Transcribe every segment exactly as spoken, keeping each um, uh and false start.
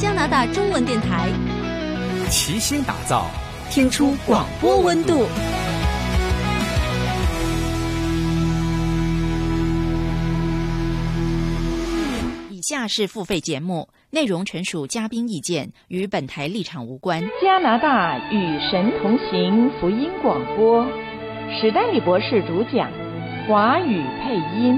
加拿大中文电台， 齐心打造， 听出广播温度。以下是付费节目，内容纯属嘉宾意见，与本台立场无关。 加拿大与神同行福音广播，史丹利博士主讲，华语配音。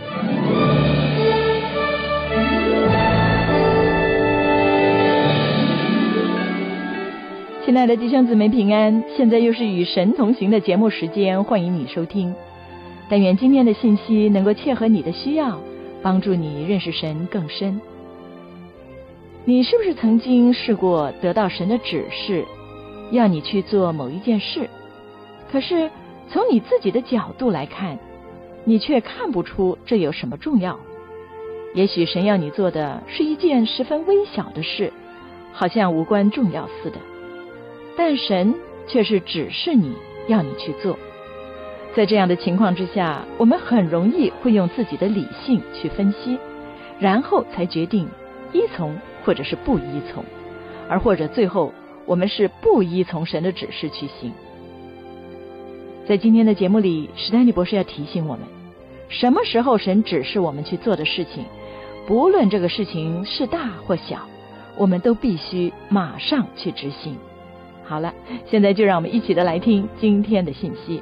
亲爱的弟兄姊妹平安，现在又是与神同行的节目时间，欢迎你收听。但愿今天的信息能够切合你的需要，帮助你认识神更深。你是不是曾经试过得到神的指示，要你去做某一件事，可是从你自己的角度来看，你却看不出这有什么重要？也许神要你做的是一件十分微小的事，好像无关重要似的，但神却是指示你要你去做。在这样的情况之下，我们很容易会用自己的理性去分析，然后才决定依从或者是不依从，而或者最后我们是不依从神的指示去行。在今天的节目里，史丹利博士要提醒我们，什么时候神指示我们去做的事情，不论这个事情是大或小，我们都必须马上去执行。好了，现在就让我们一起的来听今天的信息。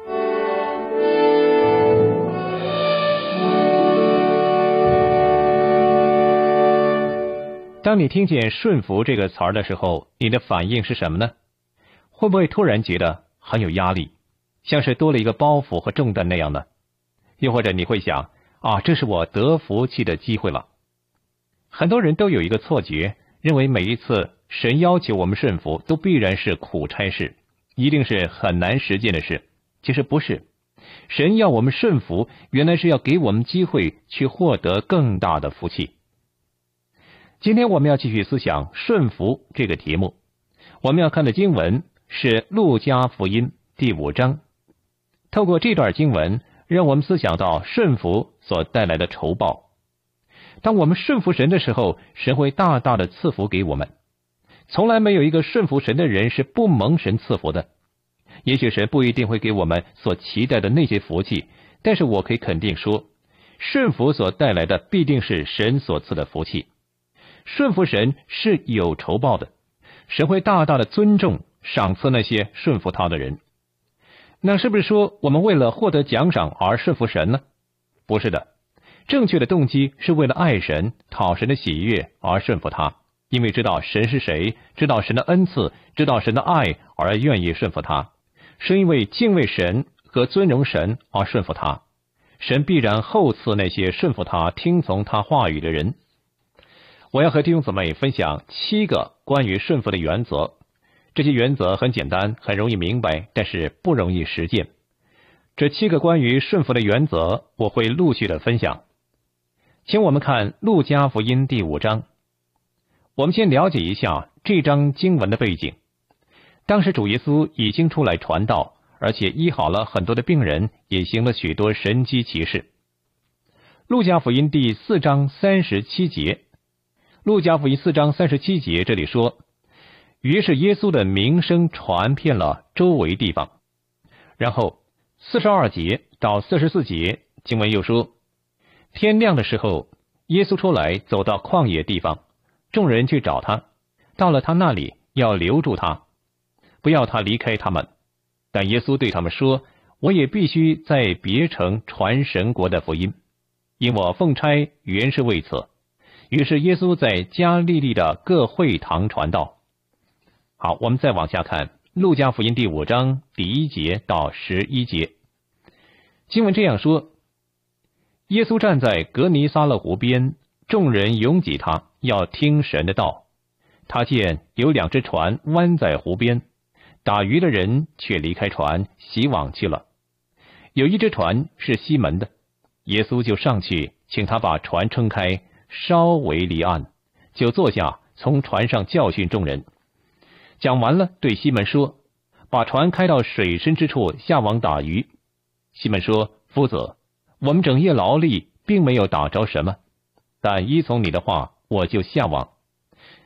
当你听见顺服这个词儿的时候，你的反应是什么呢？会不会突然觉得很有压力，像是多了一个包袱和重担那样呢？又或者你会想，啊，这是我得福气的机会了。很多人都有一个错觉，认为每一次神要求我们顺服都必然是苦差事，一定是很难实践的事。其实不是，神要我们顺服，原来是要给我们机会去获得更大的福气。今天我们要继续思想顺服这个题目，我们要看的经文是路加福音第五章。透过这段经文，让我们思想到顺服所带来的酬报。当我们顺服神的时候，神会大大的赐福给我们。从来没有一个顺服神的人是不蒙神赐福的。也许神不一定会给我们所期待的那些福气，但是我可以肯定说，顺服所带来的必定是神所赐的福气。顺服神是有酬报的，神会大大的尊重赏赐那些顺服他的人。那是不是说我们为了获得奖赏而顺服神呢？不是的，正确的动机是为了爱神，讨神的喜悦而顺服他，因为知道神是谁，知道神的恩赐，知道神的爱而愿意顺服他，是因为敬畏神和尊荣神而顺服他。神必然厚赐那些顺服他、听从他话语的人。我要和弟兄姊妹分享七个关于顺服的原则。这些原则很简单，很容易明白，但是不容易实践。这七个关于顺服的原则，我会陆续的分享。请我们看路加福音第五章。我们先了解一下这章经文的背景。当时主耶稣已经出来传道，而且医好了很多的病人，也行了许多神迹奇事。路加福音第四章三十七节，路加福音四章三十七节这里说，于是耶稣的名声传遍了周围地方。然后四十二节到四十四节经文又说，天亮的时候，耶稣出来走到旷野地方，众人去找他，到了他那里，要留住他，不要他离开他们。但耶稣对他们说，我也必须在别城传神国的福音，因我奉差原是为此。于是耶稣在加利利的各会堂传道。好，我们再往下看路加福音第五章第一节到十一节。经文这样说，耶稣站在格尼撒勒湖边，众人拥挤他，要听神的道。他见有两只船弯在湖边，打鱼的人却离开船，洗网去了。有一只船是西门的，耶稣就上去，请他把船撑开，稍微离岸，就坐下，从船上教训众人。讲完了，对西门说，把船开到水深之处，下网打鱼。西门说，夫子，我们整夜劳力，并没有打着什么，但依从你的话，我就下网。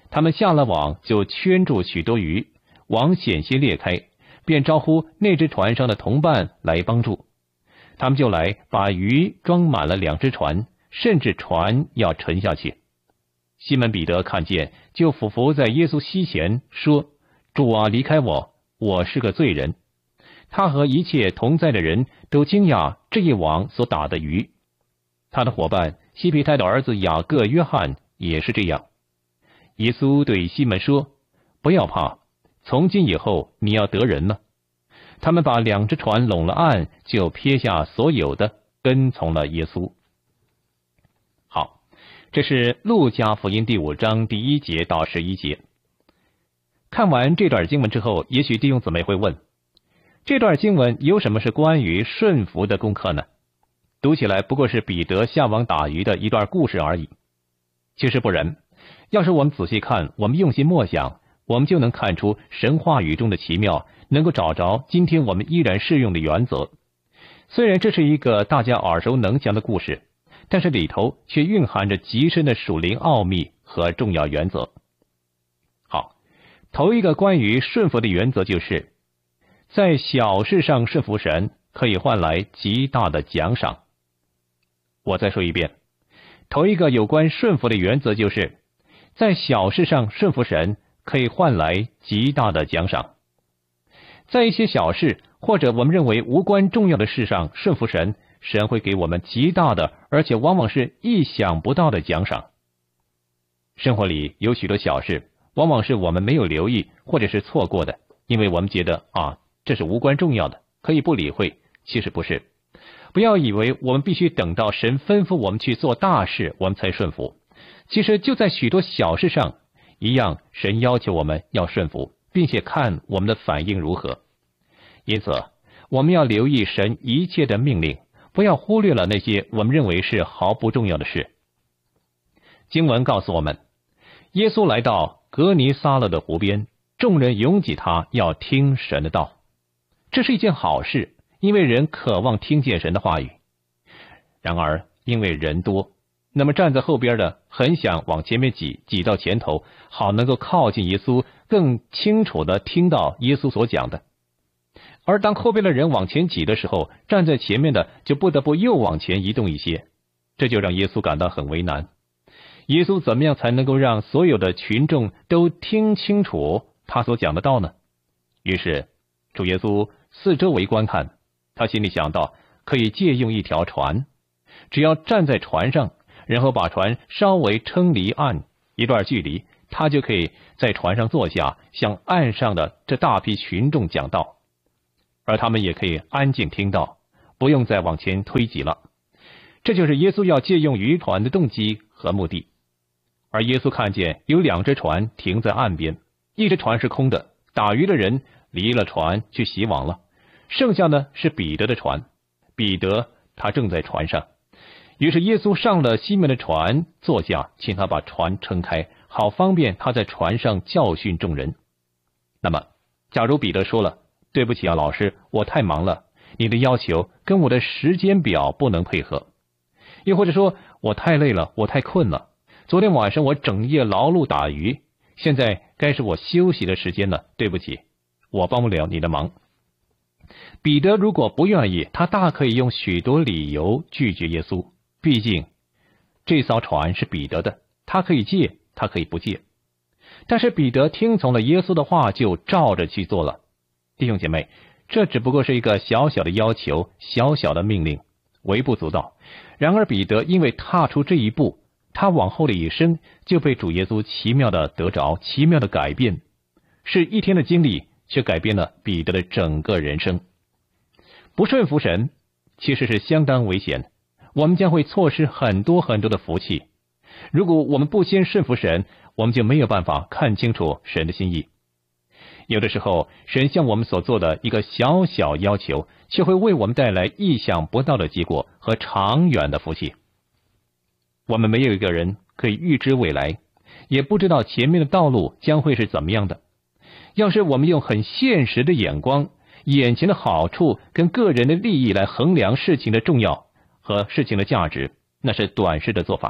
他们下了网就圈住许多鱼，网险些裂开，便招呼那只船上的同伴来帮助。他们就来把鱼装满了两只船，甚至船要沉下去。西门彼得看见，就俯伏在耶稣膝前说：主啊，离开我，我是个罪人。他和一切同在的人都惊讶这一网所打的鱼。他的伙伴西庇太的儿子雅各、约翰也是这样。耶稣对西门说：不要怕，从今以后你要得人了。他们把两只船拢了岸，就撇下所有的，跟从了耶稣。好，这是路加福音第五章第一节到十一节。看完这段经文之后，也许弟兄姊妹会问，这段经文有什么是关于顺服的功课呢？读起来不过是彼得下网打鱼的一段故事而已。其实不然，要是我们仔细看，我们用心默想，我们就能看出神话语中的奇妙，能够找着今天我们依然适用的原则。虽然这是一个大家耳熟能详的故事，但是里头却蕴含着极深的属灵奥秘和重要原则。好，头一个关于顺服的原则就是，在小事上顺服神，可以换来极大的奖赏。我再说一遍，头一个有关顺服的原则就是，在小事上顺服神，可以换来极大的奖赏。在一些小事或者我们认为无关重要的事上顺服神，神会给我们极大的，而且往往是意想不到的奖赏。生活里有许多小事，往往是我们没有留意或者是错过的，因为我们觉得啊，这是无关重要的，可以不理会。其实不是。不要以为我们必须等到神吩咐我们去做大事，我们才顺服。其实就在许多小事上一样，神要求我们要顺服，并且看我们的反应如何。因此我们要留意神一切的命令，不要忽略了那些我们认为是毫不重要的事。经文告诉我们，耶稣来到格尼撒勒的湖边，众人拥挤他，要听神的道。这是一件好事，因为人渴望听见神的话语。然而因为人多，那么站在后边的很想往前面挤，挤到前头，好能够靠近耶稣，更清楚地听到耶稣所讲的。而当后边的人往前挤的时候，站在前面的就不得不又往前移动一些，这就让耶稣感到很为难。耶稣怎么样才能够让所有的群众都听清楚他所讲的道呢？于是主耶稣四周围观看，他心里想到可以借用一条船，只要站在船上，然后把船稍微撑离岸一段距离，他就可以在船上坐下，向岸上的这大批群众讲道，而他们也可以安静听到，不用再往前推挤了。这就是耶稣要借用渔船的动机和目的。而耶稣看见有两只船停在岸边，一只船是空的，打鱼的人离了船去洗网了，剩下的是彼得的船。彼得他正在船上，于是耶稣上了西门的船，坐下，请他把船撑开，好方便他在船上教训众人。那么假如彼得说了，对不起啊老师，我太忙了，你的要求跟我的时间表不能配合。又或者说，我太累了，我太困了，昨天晚上我整夜劳碌打鱼，现在该是我休息的时间了，对不起，我帮不了你的忙。彼得如果不愿意，他大可以用许多理由拒绝耶稣，毕竟这艘船是彼得的，他可以借，他可以不借。但是彼得听从了耶稣的话，就照着去做了。弟兄姐妹，这只不过是一个小小的要求，小小的命令，微不足道。然而彼得因为踏出这一步，他往后的一生就被主耶稣奇妙的得着，奇妙的改变，是一天的经历却改变了彼得的整个人生。不顺服神其实是相当危险的，我们将会错失很多很多的福气。如果我们不先顺服神，我们就没有办法看清楚神的心意。有的时候神向我们所做的一个小小要求，却会为我们带来意想不到的结果和长远的福气。我们没有一个人可以预知未来，也不知道前面的道路将会是怎么样的。要是我们用很现实的眼光，眼前的好处跟个人的利益来衡量事情的重要和事情的价值，那是短视的做法，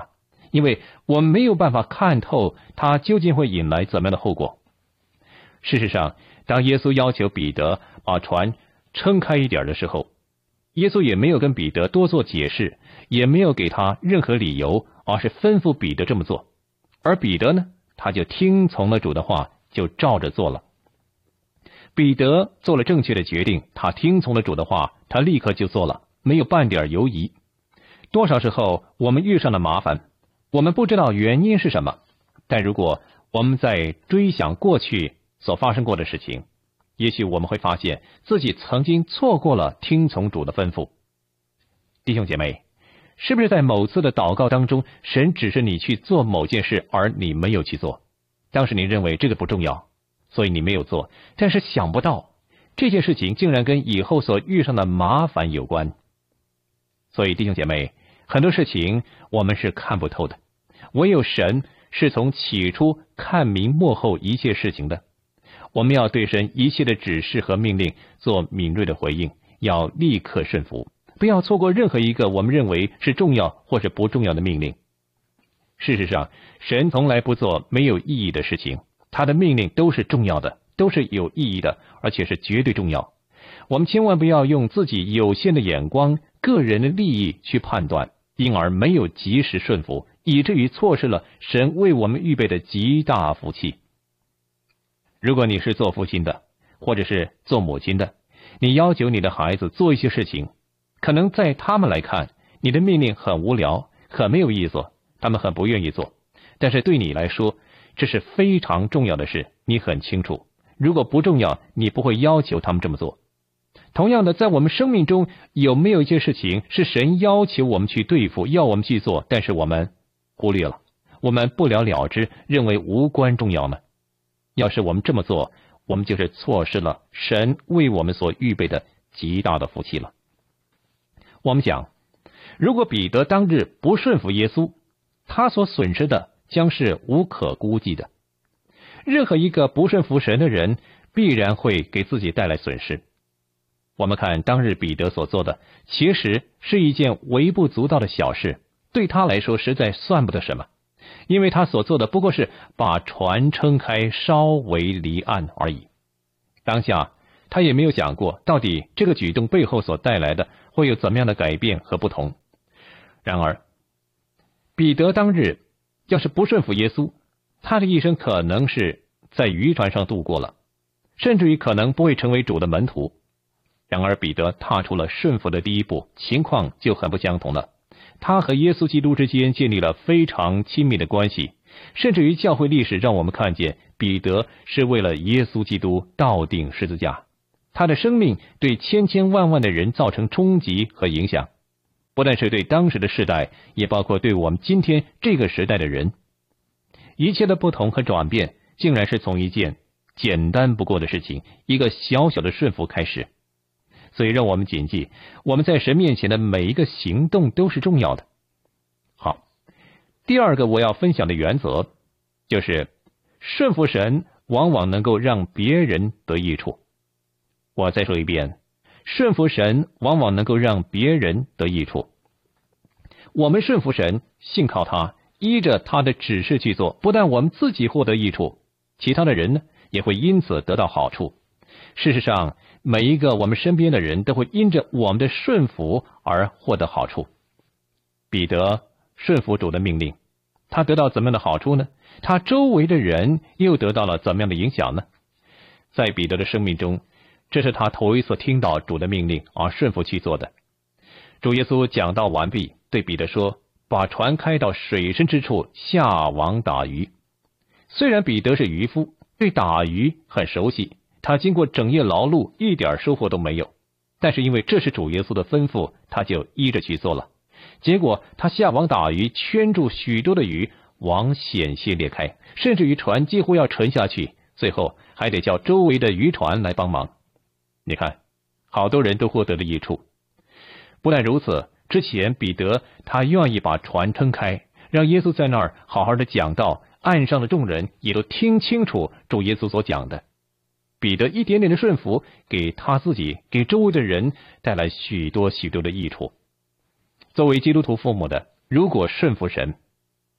因为我们没有办法看透它究竟会引来怎么样的后果。事实上，当耶稣要求彼得把船撑开一点的时候，耶稣也没有跟彼得多做解释，也没有给他任何理由，而是吩咐彼得这么做。而彼得呢，他就听从了主的话，就照着做了。彼得做了正确的决定，他听从了主的话，他立刻就做了，没有半点犹疑。多少时候我们遇上了麻烦，我们不知道原因是什么，但如果我们在追想过去所发生过的事情，也许我们会发现自己曾经错过了听从主的吩咐。弟兄姐妹，是不是在某次的祷告当中，神指示你去做某件事，而你没有去做？当时你认为这个不重要，所以你没有做，但是想不到这件事情竟然跟以后所遇上的麻烦有关。所以弟兄姐妹，很多事情我们是看不透的，唯有神是从起初看明幕后一切事情的。我们要对神一切的指示和命令做敏锐的回应，要立刻顺服，不要错过任何一个我们认为是重要或是不重要的命令。事实上，神从来不做没有意义的事情，他的命令都是重要的，都是有意义的，而且是绝对重要。我们千万不要用自己有限的眼光、个人的利益去判断，因而没有及时顺服，以至于错失了神为我们预备的极大福气。如果你是做父亲的，或者是做母亲的，你要求你的孩子做一些事情，可能在他们来看，你的命令很无聊，很没有意思，他们很不愿意做。但是对你来说，这是非常重要的事，你很清楚。如果不重要，你不会要求他们这么做。同样的，在我们生命中，有没有一些事情是神要求我们去对付，要我们去做，但是我们忽略了，我们不了了之，认为无关重要呢？要是我们这么做，我们就是错失了神为我们所预备的极大的福气了。我们想，如果彼得当日不顺服耶稣，他所损失的将是无可估计的。任何一个不顺服神的人，必然会给自己带来损失。我们看当日彼得所做的，其实是一件微不足道的小事，对他来说实在算不得什么，因为他所做的不过是把船撑开，稍微离岸而已。当下他也没有想过，到底这个举动背后所带来的会有怎么样的改变和不同。然而彼得当日要是不顺服耶稣，他的一生可能是在渔船上度过了，甚至于可能不会成为主的门徒。然而彼得踏出了顺服的第一步，情况就很不相同了。他和耶稣基督之间建立了非常亲密的关系，甚至于教会历史让我们看见彼得是为了耶稣基督倒钉十字架，他的生命对千千万万的人造成冲击和影响，不但是对当时的世代，也包括对我们今天这个时代的人。一切的不同和转变，竟然是从一件简单不过的事情，一个小小的顺服开始。所以让我们谨记，我们在神面前的每一个行动都是重要的。好，第二个我要分享的原则，就是顺服神往往能够让别人得益处。我再说一遍，顺服神往往能够让别人得益处。我们顺服神，信靠他，依着他的指示去做，不但我们自己获得益处，其他的人呢也会因此得到好处。事实上，每一个我们身边的人都会因着我们的顺服而获得好处。彼得顺服主的命令，他得到怎么样的好处呢？他周围的人又得到了怎么样的影响呢？在彼得的生命中，这是他头一次听到主的命令而顺服去做的。主耶稣讲道完毕，对彼得说，把船开到水深之处，下网打鱼。虽然彼得是渔夫，对打鱼很熟悉，他经过整夜劳碌，一点收获都没有，但是因为这是主耶稣的吩咐，他就依着去做了。结果他下网打鱼，圈住许多的鱼，网险些裂开，甚至于船几乎要沉下去，最后还得叫周围的渔船来帮忙。你看，好多人都获得了益处。不但如此，之前彼得他愿意把船撑开，让耶稣在那儿好好的讲道，岸上的众人也都听清楚主耶稣所讲的。彼得一点点的顺服，给他自己，给周围的人带来许多许多的益处。作为基督徒父母的，如果顺服神，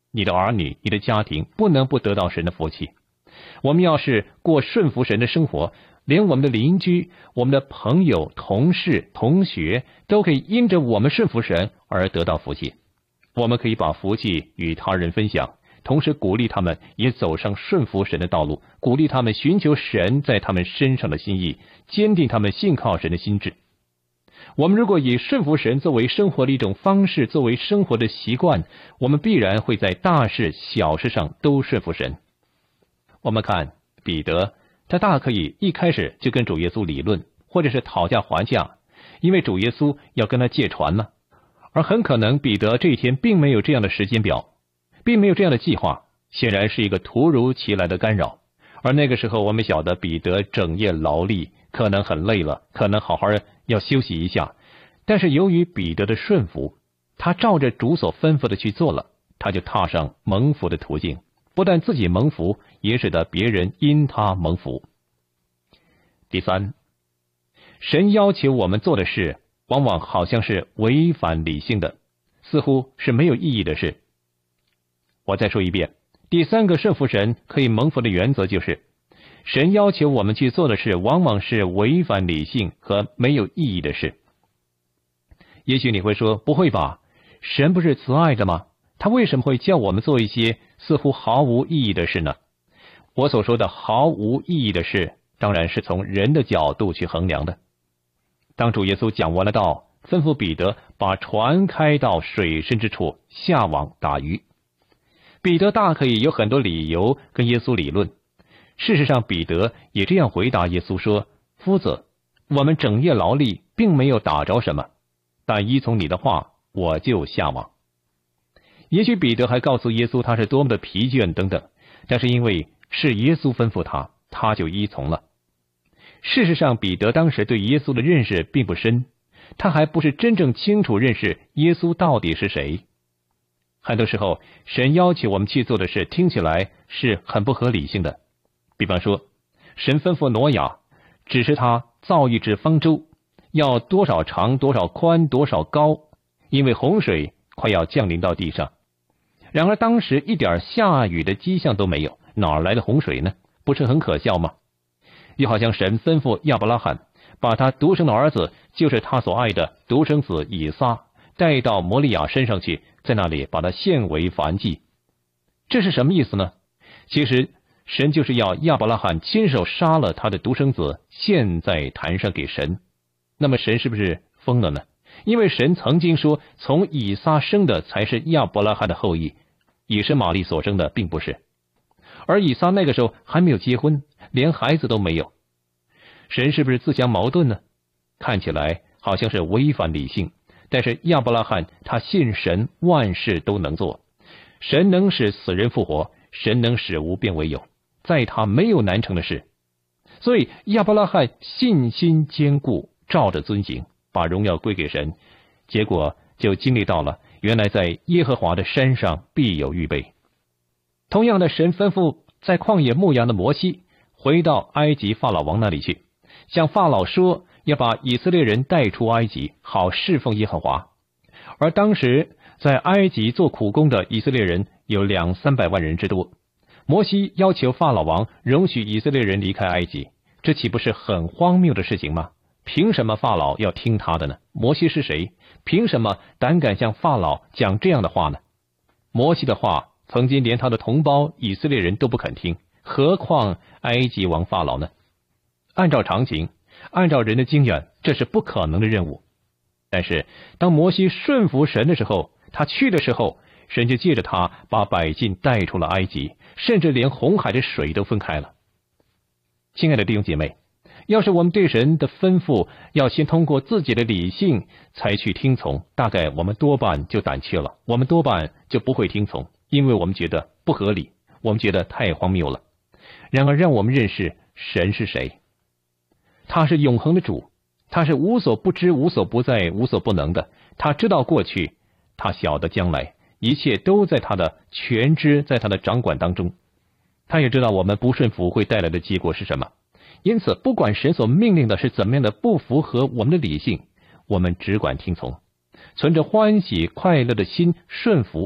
你的儿女、你的家庭不能不得到神的福气。我们要是过顺服神的生活，连我们的邻居、我们的朋友、同事、同学都可以因着我们顺服神而得到福气。我们可以把福气与他人分享，同时鼓励他们也走上顺服神的道路，鼓励他们寻求神在他们身上的心意，坚定他们信靠神的心志。我们如果以顺服神作为生活的一种方式，作为生活的习惯，我们必然会在大事小事上都顺服神。我们看彼得，他大可以一开始就跟主耶稣理论，或者是讨价还价，因为主耶稣要跟他借船嘛。而很可能彼得这一天并没有这样的时间表，并没有这样的计划，显然是一个突如其来的干扰。而那个时候我们晓得彼得整夜劳力，可能很累了，可能好好要休息一下，但是由于彼得的顺服，他照着主所吩咐的去做了，他就踏上蒙福的途径，不但自己蒙福，也使得别人因他蒙福。第三，神要求我们做的事往往好像是违反理性的，似乎是没有意义的事。我再说一遍，第三个顺服神可以蒙福的原则就是，神要求我们去做的事往往是违反理性和没有意义的事。也许你会说，不会吧，神不是慈爱的吗？他为什么会叫我们做一些似乎毫无意义的事呢？我所说的毫无意义的事，当然是从人的角度去衡量的。当主耶稣讲完了道，吩咐彼得把船开到水深之处，下网打鱼。彼得大可以有很多理由跟耶稣理论，事实上彼得也这样回答耶稣说，夫子，我们整夜劳力，并没有打着什么，但依从你的话，我就下网。也许彼得还告诉耶稣他是多么的疲倦等等，但是因为是耶稣吩咐他，他就依从了。事实上彼得当时对耶稣的认识并不深，他还不是真正清楚认识耶稣到底是谁。很多时候神要求我们去做的事听起来是很不合理性的，比方说神吩咐挪亚指示他造一只方舟，要多少长多少宽多少高，因为洪水快要降临到地上。然而当时一点下雨的迹象都没有，哪来的洪水呢？不是很可笑吗？又好像神吩咐亚伯拉罕把他独生的儿子，就是他所爱的独生子以撒，带到摩利亚身上去，在那里把他献为燔祭。这是什么意思呢？其实神就是要亚伯拉罕亲手杀了他的独生子，献在坛上给神。那么神是不是疯了呢？因为神曾经说，从以撒生的才是亚伯拉罕的后裔，以实玛利所生的并不是。而以撒那个时候还没有结婚，连孩子都没有。神是不是自相矛盾呢？看起来好像是违反理性，但是亚伯拉罕他信神，万事都能做。神能使死人复活，神能使无变为有，在他没有难成的事。所以亚伯拉罕信心坚固，照着遵行，把荣耀归给神，结果就经历到了原来在耶和华的山上必有预备。同样的，神吩咐在旷野牧羊的摩西回到埃及法老王那里去，向法老说要把以色列人带出埃及，好侍奉耶和华。而当时在埃及做苦工的以色列人有两三百万人之多，摩西要求法老王容许以色列人离开埃及，这岂不是很荒谬的事情吗？凭什么法老要听他的呢？摩西是谁？凭什么胆敢向法老讲这样的话呢？摩西的话曾经连他的同胞以色列人都不肯听，何况埃及王法老呢？按照常情，按照人的经验，这是不可能的任务。但是当摩西顺服神的时候，他去的时候，神就借着他把百姓带出了埃及，甚至连红海的水都分开了。亲爱的弟兄姐妹，要是我们对神的吩咐要先通过自己的理性才去听从，大概我们多半就胆怯了，我们多半就不会听从，因为我们觉得不合理，我们觉得太荒谬了。然而让我们认识神是谁。他是永恒的主，他是无所不知无所不在无所不能的，他知道过去，他晓得将来，一切都在他的全知，在他的掌管当中。他也知道我们不顺服会带来的结果是什么，因此不管神所命令的是怎么样的不符合我们的理性，我们只管听从，存着欢喜快乐的心顺服，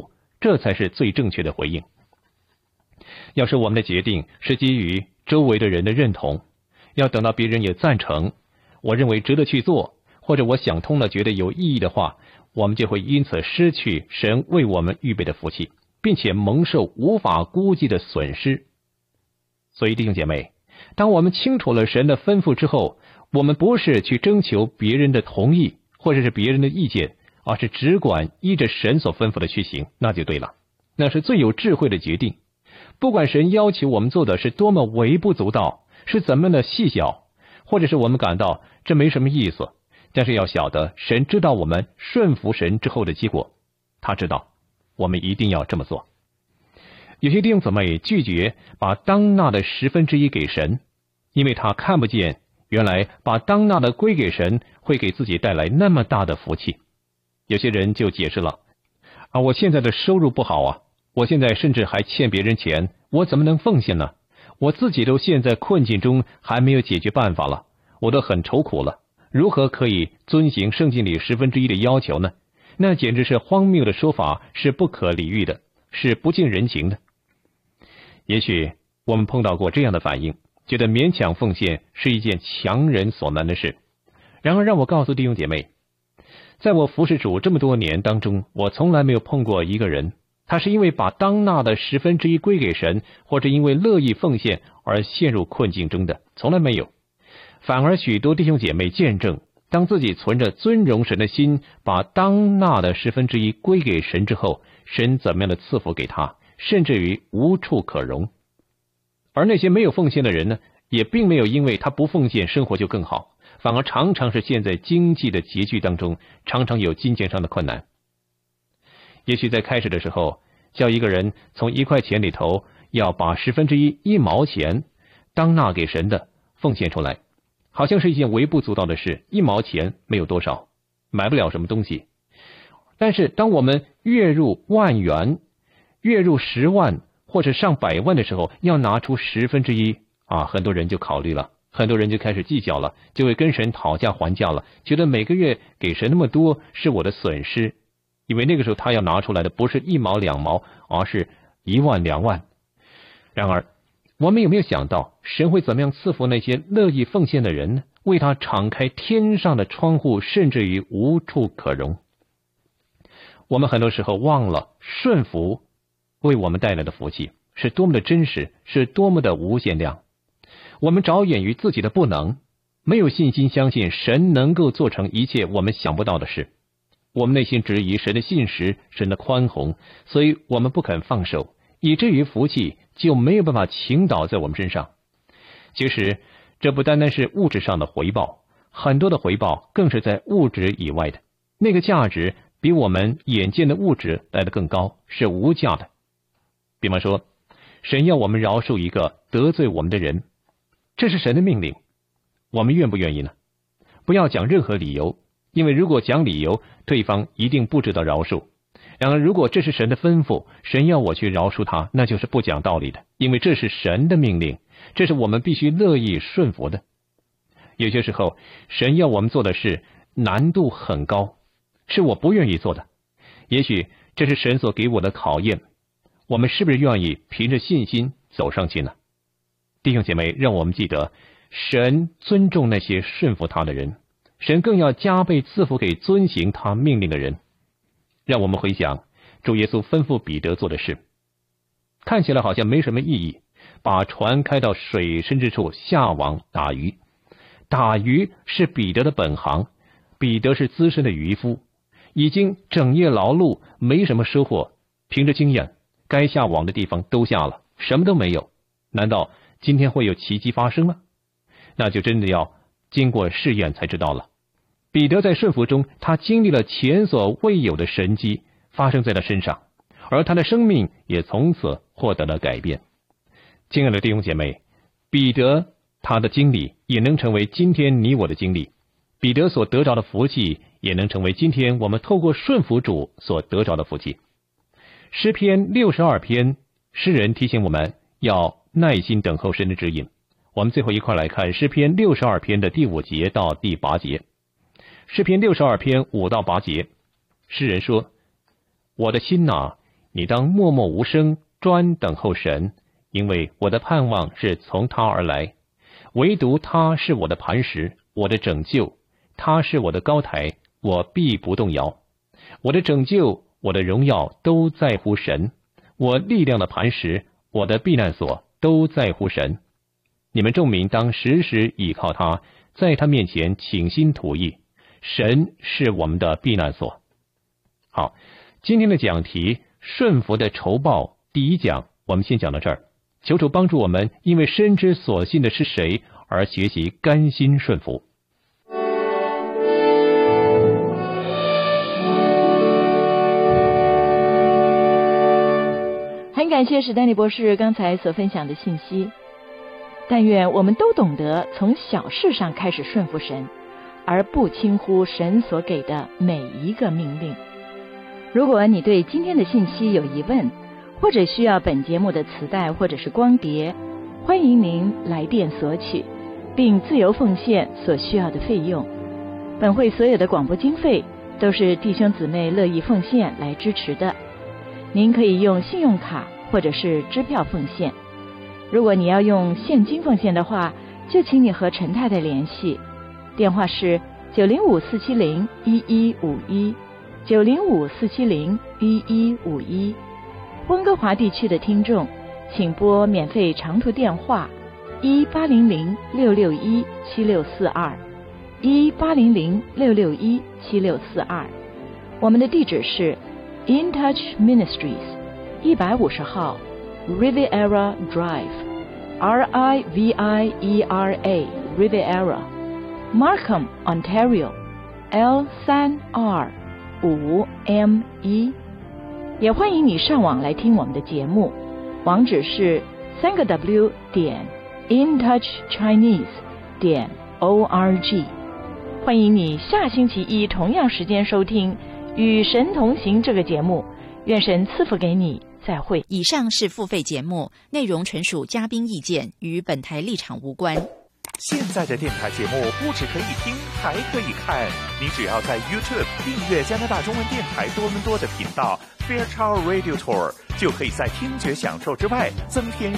这才是最正确的回应。要是我们的决定是基于周围的人的认同，要等到别人也赞成，我认为值得去做，或者我想通了觉得有意义的话，我们就会因此失去神为我们预备的福气，并且蒙受无法估计的损失。所以弟兄姐妹，当我们清楚了神的吩咐之后，我们不是去征求别人的同意或者是别人的意见，而是只管依着神所吩咐的去行，那就对了，那是最有智慧的决定。不管神要求我们做的是多么微不足道，是怎么的细小，或者是我们感到这没什么意思，但是要晓得神知道我们顺服神之后的结果，他知道我们一定要这么做。有些弟兄姊妹拒绝把当纳的十分之一给神，因为他看不见原来把当纳的归给神会给自己带来那么大的福气。有些人就解释了，啊，我现在的收入不好啊，我现在甚至还欠别人钱，我怎么能奉献呢？我自己都陷在困境中，还没有解决办法了，我都很愁苦了，如何可以遵行圣经里十分之一的要求呢？那简直是荒谬的说法，是不可理喻的，是不近人情的。也许我们碰到过这样的反应，觉得勉强奉献是一件强人所难的事。然而让我告诉弟兄姐妹，在我服侍主这么多年当中，我从来没有碰过一个人，他是因为把当纳的十分之一归给神，或者因为乐意奉献而陷入困境中的，从来没有。反而许多弟兄姐妹见证，当自己存着尊荣神的心，把当纳的十分之一归给神之后，神怎么样的赐福给他，甚至于无处可容。而那些没有奉献的人呢，也并没有因为他不奉献生活就更好，反而常常是陷在经济的拮据当中，常常有金钱上的困难。也许在开始的时候，叫一个人从一块钱里头要把十分之一一毛钱当纳给神的奉献出来，好像是一件微不足道的事，一毛钱没有多少，买不了什么东西。但是当我们月入万元，月入十万或者上百万的时候，要拿出十分之一啊，很多人就考虑了，很多人就开始计较了，就会跟神讨价还价了，觉得每个月给神那么多是我的损失，因为那个时候他要拿出来的不是一毛两毛，而是一万两万。然而我们有没有想到，神会怎么样赐福那些乐意奉献的人呢？为他敞开天上的窗户，甚至于无处可容。我们很多时候忘了顺服为我们带来的福气是多么的真实，是多么的无限量。我们着眼于自己的不能，没有信心相信神能够做成一切我们想不到的事。我们内心质疑神的信实，神的宽宏，所以我们不肯放手，以至于福气就没有办法倾倒在我们身上。其实这不单单是物质上的回报，很多的回报更是在物质以外的，那个价值比我们眼见的物质来得更高，是无价的。比方说，神要我们饶恕一个得罪我们的人，这是神的命令，我们愿不愿意呢？不要讲任何理由，因为如果讲理由，对方一定不知道饶恕。然而如果这是神的吩咐，神要我去饶恕他，那就是不讲道理的，因为这是神的命令，这是我们必须乐意顺服的。有些时候神要我们做的事难度很高，是我不愿意做的，也许这是神所给我的考验，我们是不是愿意凭着信心走上去呢？弟兄姐妹，让我们记得，神尊重那些顺服他的人，神更要加倍赐福给遵行他命令的人。让我们回想主耶稣吩咐彼得做的事，看起来好像没什么意义，把船开到水深之处下网打鱼。打鱼是彼得的本行，彼得是资深的渔夫，已经整夜劳碌，没什么收获，凭着经验，该下网的地方都下了，什么都没有。难道今天会有奇迹发生吗？那就真的要经过试验才知道了。彼得在顺服中，他经历了前所未有的神迹发生在他身上，而他的生命也从此获得了改变。亲爱的弟兄姐妹，彼得他的经历也能成为今天你我的经历，彼得所得着的福气也能成为今天我们透过顺服主所得着的福气。诗篇六十二篇，诗人提醒我们要耐心等候神的指引。我们最后一块来看诗篇六十二篇的第五节到第八节。诗篇六十二篇五到八节，诗人说：我的心哪， 你当默默无声，专等候神，因为我的盼望是从他而来。唯独他是我的磐石，我的拯救，他是我的高台，我必不动摇。我的拯救，我的荣耀都在乎神，我力量的磐石，我的避难所都在乎神。你们众民当时时倚靠他，在他面前倾心吐意，神是我们的避难所。好，今天的讲题顺服的酬报第一讲，我们先讲到这儿。求主帮助我们，因为深知所信的是谁，而学习甘心顺服。 很感谢史丹利博士刚才所分享的信息。但愿我们都懂得从小事上开始顺服神，而不轻忽神所给的每一个命令。如果你对今天的信息有疑问，或者需要本节目的磁带或者是光碟，欢迎您来电索取，并自由奉献所需要的费用。本会所有的广播经费都是弟兄姊妹乐意奉献来支持的。您可以用信用卡或者是支票奉献。如果你要用现金奉献的话，就请你和陈太太联系，电话是九零五四七零一一五一，九零五四七零一一五一。温哥华地区的听众，请拨免费长途电话一八零零六六一七六四二，一八零零六六一七六四二。我们的地址是 In Touch Ministries 一百五十号 Riviera Drive R I V I E R A Riviera Markham Ontario L 三 R 五 M 一。也欢迎你上网来听我们的节目，网址是三个 W 点 intouchchinese 点 org。欢迎你下星期一同样时间收听《与神同行》这个节目。愿神赐福给你，再会。 以上是付费节目，内容纯属嘉宾意见，与本台立场无关。 现在的电台节目不只可以听，还可以看。你只要在 YouTube 订阅加拿大中文电台多伦多的频道 Fairchild Radio Tour， 就可以在听觉享受之外增添